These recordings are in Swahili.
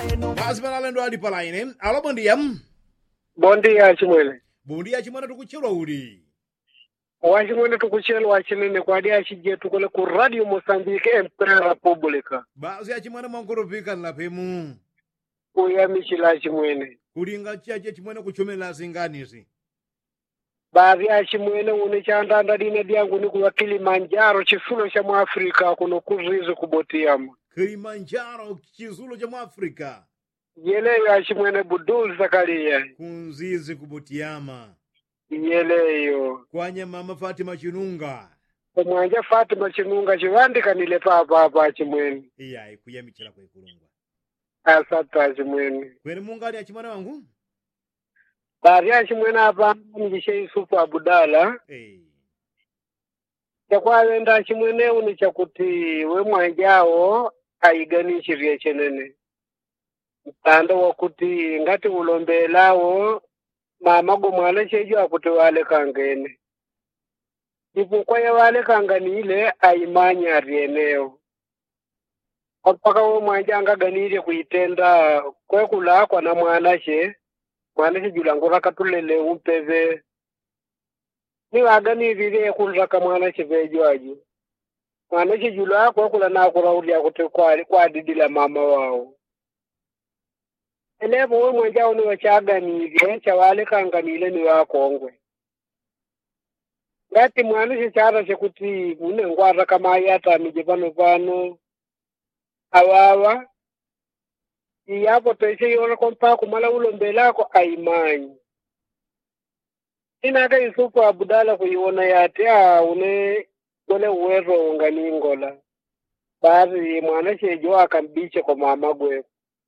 Asmana lendo ali palaine. Alo, bom dia. Bom dia, Chimwele. Bom dia, chimana tukuchelo uri. Wachimwele tukuchelo wachinene kwa dia chije tukole ku Radio Mozambique Emperor Republica. Bazi ya chimana mangorovika na pemu. Uya michila Chimwele. Kuringa chache chimana kuchomela zinganizi. Baadhi ya Chimwele unichanda dine diangu ni kuwa Kilimanjaro chifulo cha Mwafrika kuno kurizi kubotiama. Kilimanjaro chizulo cha Mwafrika. Yeleyo ya Chimwele Budul Zakaria. Kunzizi kubutiama. Yeleyo. Kwanya mama Fatima Chinunga. Mwanja Fatima Chinunga chivandika nile papa Chimwele. Iya, kuyamichira kwa ikulungwa. Asata Chimwele. Kwene mungari ya chimana wangu? Baadhi ya Chimwele hapa nijishe Yusufu Abudala. Chakwawenda Chimwele uni chakuti we mwanjao aiganishirie chenene. Mtando wakuti ngati ulombelawo mama gomwale chejo akuti wale kangene. Ipo kwa ya wale kangani ile aimanya rieneo. Mpaka we mwanjanga ganire kuitenda kwe kulakwa na mwanache julangura katulele umpeve. Ni wagani vile kulaka mwanache vejoaji. Mwanache jula kwa kula na kurauli ya kutu kwa didila mama wao. Elevo we mwenjao ni wachaga nivye, chawale kanganile ni wakongwe. Ngati mwanache chara chekuti mune ngwara kama yata mijipano pano. Awawa. Iyapo toise yona kompa kumala ulombelako aimanyi. Inaka Yusufu Abudala kuiona yate une uwezo unganingola. Baadhi mwanache jo akambiche kwa mama gwe.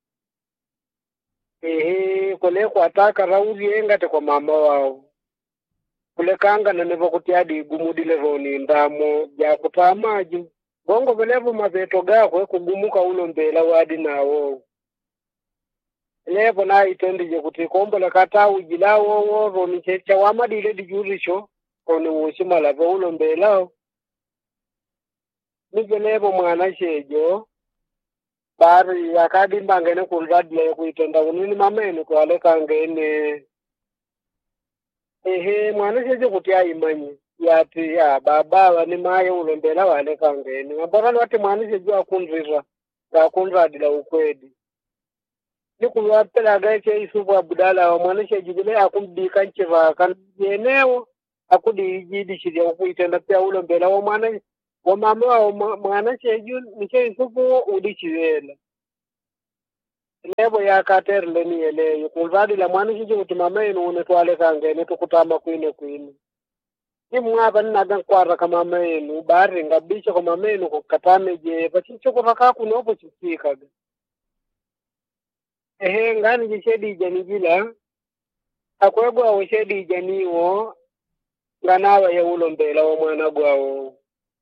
Kule kuataka raudi engate kwa mama wao. Kule kanga na nevo kutiadi gumudile roni ndamo ya kutamaji. Bongo velevu maveto gako kugumuka ulombela wadi na wao. Levo na itendi je kutikombo la kata ujila wao roni checha wamadile di jurisho koni ushima la ulombela. Nivelevo mwanache jo. Bari yakadi mbangene kulradle kuitenda unini mamene kwa ale kangene. Mwanache jo kutia imanyi. Yati ya baba ni maye ulombela wale kangene. Mbakali wati mwanache jo akunrira. Akunradila ukwedi. Niku wapela gaiche Yusufu Abudala wa mwanache jibile akumbika nchiva kanyeneo. Akudi ijidi shiria ukuitenda pia ulombela wa mwanache. Wa mama wa mwanache ju niche Yusufu udichivela. Levo ya katerle ni ele. Yukulvadi la mwanache ju kutimama inu unetwale kangene tukutama kuine. Ni mwaba ninaga kwara kama menu. Bari ngabisha kama menu kukatame je. Pachicho kuraka kunopo chifika. Ngani jishedi janijila. Akwegwa washedi janiwo. Nganawa ya ulombela wa mwana gwao.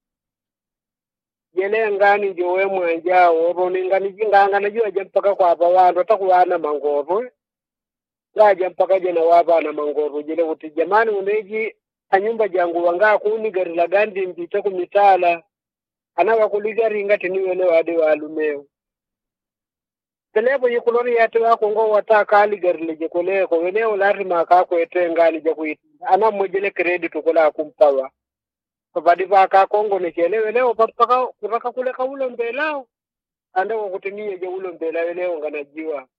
Jele ngani jowe mwanjao. Roni ngani jinganga na jua jampaka kwa hapa wando. Takuwana mangoro. Nga jampaka jena wapa na mangoro. Jele uti jamani uneji. Anyumba jangu wanga kuni gari la gandi mpita kumitala. Anawa kuligari ingati niwele wade wa alumeo. Telepo yikulori yate wako ngo wataka ali gari leje kuleko. Weneo lari makako ete ngali jakuiti. Ana mwejele kredi tukula kumpawa. Kabadiva akakongo nekelewe leo papaka kuraka kuleka ulo mbelao. Anda wakutimie je ulo mbelao leo nganajiwa.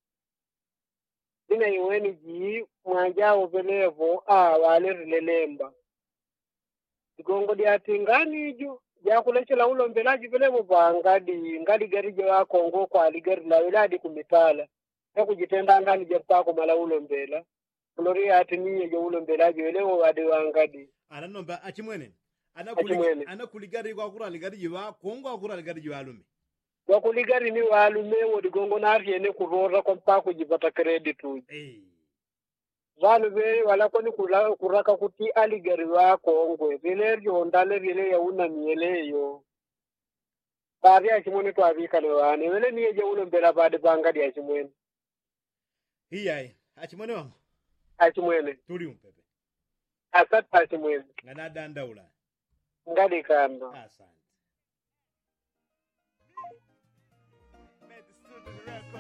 Ina iweni jii mwanjao velevo wale rilelemba. Igongo diati ngani ju. Jakuleche la ulo mbelaji velevo pa ngadi garije wa Kongo kwa aligari la wiladi kumitala. Ya kujitenda ngani jepako mala ulo mbela. Kulori ati niye je ulo mbelaji velevo wadi wa ngadi. Ananomba achimwene. Anakuligari kwa kura aligari wa Kongo wa kura aligari wa alume. Wakuligari ni walume wodigongo nariene kurora kwa mpako jipata credit uji. Zanu vile wala koni kuraka kuti aligari wa Kongo. Vile ondale vile ya una mieleyo. Baadhi ya Chimwene tuwavika lewane. Vile niye je ulo mbela baade bangadi ya Chimwene. Hiyai. Achimwene wangu? Achimwene. Tuli umpepe. Asante Achimwene. Nganada ndaula. Ngadi kando. Asante.